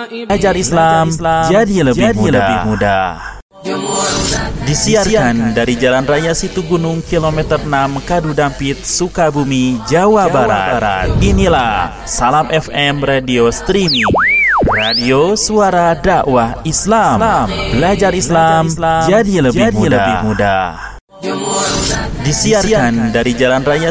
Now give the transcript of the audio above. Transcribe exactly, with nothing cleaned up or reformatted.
Belajar Islam jadi lebih mudah. Disiarkan dari Jalan Raya Situgunung kilometer enam Kadudampit, Sukabumi, Jawa Barat. Inilah Salam F M Radio Streaming, radio suara dakwah Islam. Belajar Islam jadi lebih mudah. Disiarkan dari Jalan Raya